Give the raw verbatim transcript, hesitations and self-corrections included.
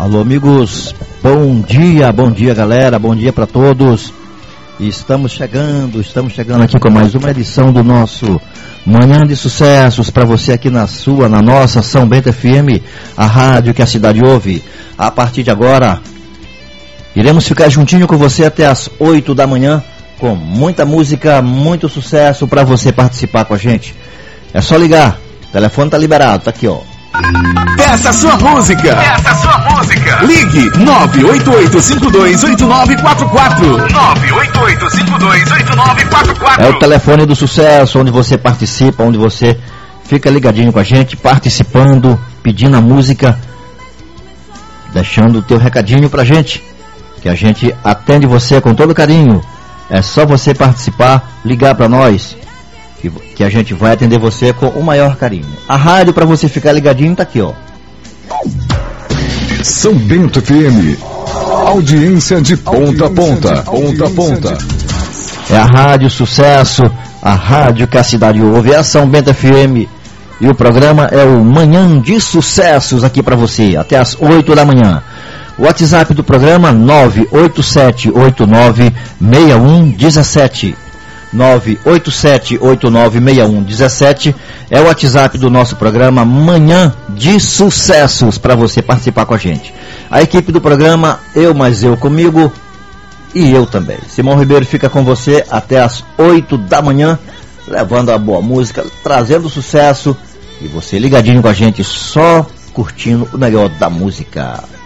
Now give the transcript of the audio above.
Alô, amigos, bom dia, bom dia, galera, bom dia para todos. Estamos chegando, estamos chegando aqui com mais uma edição do nosso Manhã de Sucessos para você aqui na sua, na nossa São Bento F M, a rádio que a cidade ouve. A partir de agora, iremos ficar juntinho com você até as oito da manhã, com muita música, muito sucesso para você participar com a gente. É só ligar, o telefone tá liberado, tá aqui, ó. Peça a sua música. Peça a sua música. Ligue nove oito oito cinco dois oito nove quatro quatro. nove oito oito cinco dois oito nove quatro quatro. É o telefone do sucesso, onde você participa, onde você fica ligadinho com a gente, participando, pedindo a música, deixando o teu recadinho pra gente, que a gente atende você com todo carinho. É só você participar, ligar pra nós, que, que a gente vai atender você com o maior carinho. A rádio para você ficar ligadinho tá aqui, ó. São Bento F M, audiência de ponta a ponta, ponta a ponta. É a rádio sucesso, a rádio que a cidade ouve, é a São Bento F M. E o programa é o Manhã de Sucessos aqui para você, até as oito da manhã. O WhatsApp do programa nove oito sete oito nove seis um um sete. nove oito sete oito nove seis um um sete é o WhatsApp do nosso programa Manhã de Sucessos para você participar com a gente. A equipe do programa, eu mais eu comigo e eu também. Simão Ribeiro fica com você até as oito da manhã, levando a boa música, trazendo sucesso e você ligadinho com a gente, só curtindo o melhor da música.